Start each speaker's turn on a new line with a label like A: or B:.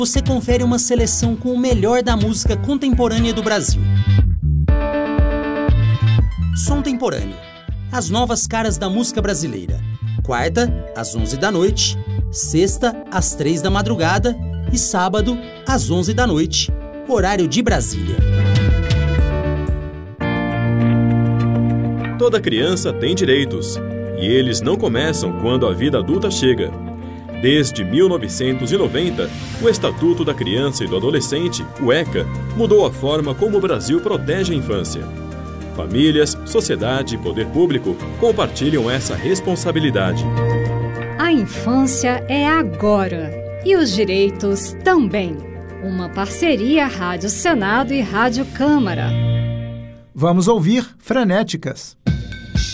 A: você confere uma seleção com o melhor da música contemporânea do Brasil. Som Temporâneo. As novas caras da música brasileira. Quarta, às 11 da noite. Sexta, às 3 da madrugada. E sábado, às 11 da noite. Horário de Brasília.
B: Toda criança tem direitos. E eles não começam quando a vida adulta chega. Desde 1990, o Estatuto da Criança e do Adolescente, o ECA, mudou a forma como o Brasil protege a infância. Famílias, sociedade e poder público compartilham essa responsabilidade.
C: A infância é agora e os direitos também. Uma parceria Rádio Senado e Rádio Câmara.
D: Vamos ouvir Frenéticas.